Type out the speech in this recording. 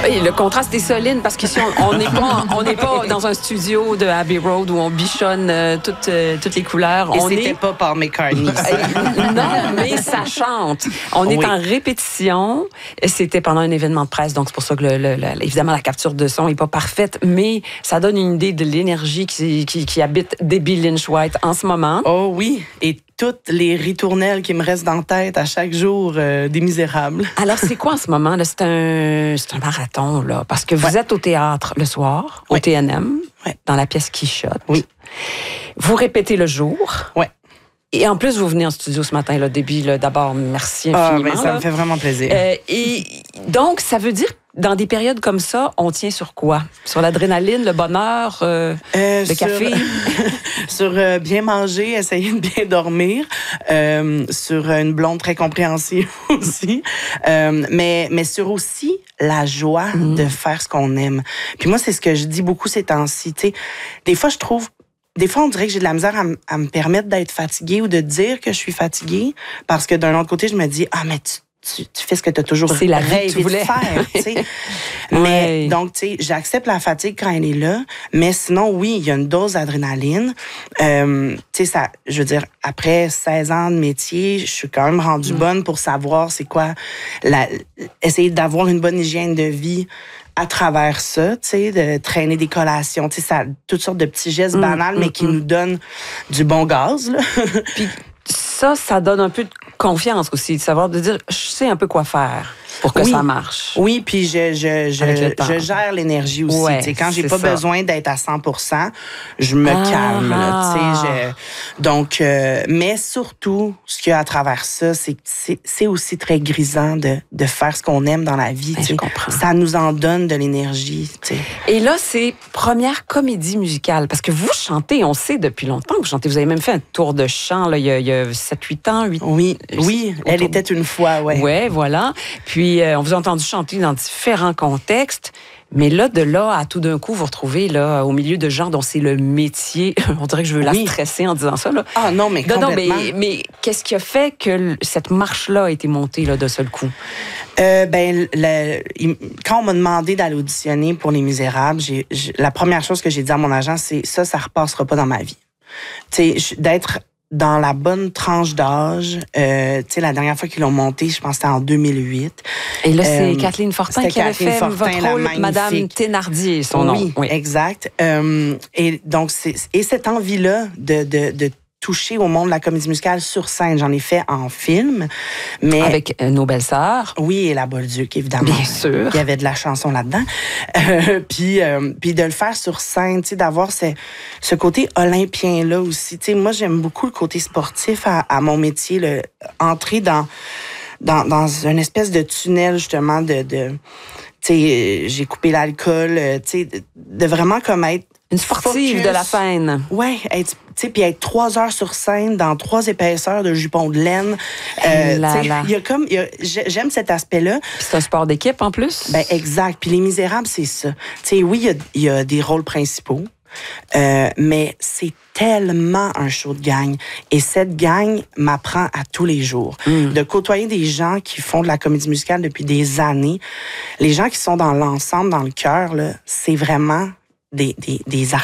Et le contraste est solide parce qu'ici, on n'est pas dans un studio de Abbey Road où on bichonne toutes les couleurs. Et c'était pas Paul McCartney. Non, mais ça chante. On est en répétition. C'était pendant un événement de presse, donc c'est pour ça que évidemment la capture de son est pas parfaite, mais ça donne une idée de l'énergie qui habite Debbie Lynch White en ce moment. Oh oui, et toutes les ritournelles qui me restent dans la tête à chaque jour des Misérables. Alors, c'est quoi en ce moment? Là? C'est un marathon, là, parce que vous êtes au théâtre le soir, au TNM, dans la pièce Quichotte. Oui. Vous répétez le jour. Oui. Et en plus, vous venez en studio ce matin, là, Debbie, là, d'abord, merci infiniment. Ça me fait vraiment plaisir. Et donc, ça veut dire dans des périodes comme ça, on tient sur quoi? Sur l'adrénaline, le bonheur, le café? Sur bien manger, essayer de bien dormir. Sur une blonde très compréhensive aussi. Mais sur aussi la joie de faire ce qu'on aime. Puis moi, c'est ce que je dis beaucoup ces temps-ci. T'sais, des fois, on dirait que j'ai de la misère à me permettre d'être fatiguée ou de dire que je suis fatiguée. Parce que d'un autre côté, je me dis, mais tu fais ce que tu as toujours rêvé de faire. T'sais. Mais donc, tu sais, j'accepte la fatigue quand elle est là. Mais sinon, oui, il y a une dose d'adrénaline. Tu sais, ça, je veux dire, après 16 ans de métier, je suis quand même rendue bonne pour savoir c'est quoi, essayer d'avoir une bonne hygiène de vie à travers ça, tu sais, de traîner des collations, tu sais, ça, toutes sortes de petits gestes banals, mais qui nous donnent du bon gaz, là. Puis ça donne un peu de confiance aussi, de savoir, de dire, je sais un peu quoi faire pour que ça marche. Oui, puis je gère l'énergie aussi. Ouais, quand j'ai pas besoin d'être à 100%, je me calme. Là, donc, mais surtout, ce qu'il y a à travers ça, c'est aussi très grisant de faire ce qu'on aime dans la vie. Je comprends. Ça nous en donne de l'énergie. T'sais. Et là, c'est première comédie musicale, parce que vous chantez, on sait depuis longtemps que vous chantez. Vous avez même fait un tour de chant là, il y a 7-8 ans. 8 Oui, elle était une fois, ouais. Ouais, voilà. Puis, on vous a entendu chanter dans différents contextes. Mais là, de là à tout d'un coup, vous retrouvez là, au milieu de gens dont c'est le métier. On dirait que je veux la stresser en disant ça. Là. Ah non, mais complètement. Non, mais qu'est-ce qui a fait que cette marche-là a été montée là, d'un seul coup? Quand on m'a demandé d'aller auditionner pour Les Misérables, la première chose que j'ai dit à mon agent, c'est ça repassera pas dans ma vie. Tu sais, d'être dans la bonne tranche d'âge. Tu sais, la dernière fois qu'ils l'ont monté, je pense que c'était en 2008. Et là, c'est Kathleen Fortin qui avait fait votre rôle, Madame Thénardier, son nom. Oui, exact. Et donc, cette envie-là de toucher au monde de la comédie musicale sur scène. J'en ai fait en film. Mais avec nos belles-sœurs. Oui, et la Bolduc, évidemment. Bien sûr. Il y avait de la chanson là-dedans. Puis de le faire sur scène, tu sais, d'avoir ce côté olympien-là aussi. Tu sais, moi, j'aime beaucoup le côté sportif à mon métier, entrer dans une espèce de tunnel, justement, tu sais, j'ai coupé l'alcool, tu sais, de vraiment comme être une sportive de la scène. Ouais, puis être 3 heures sur scène dans 3 épaisseurs de jupons de laine. J'aime cet aspect-là. Puis c'est un sport d'équipe en plus. Ben exact. Puis Les Misérables, c'est ça. Tu sais, oui, il y a des rôles principaux, mais c'est tellement un show de gang. Et cette gang m'apprend à tous les jours. De côtoyer des gens qui font de la comédie musicale depuis des années, les gens qui sont dans l'ensemble, dans le cœur, là, c'est vraiment des artistes.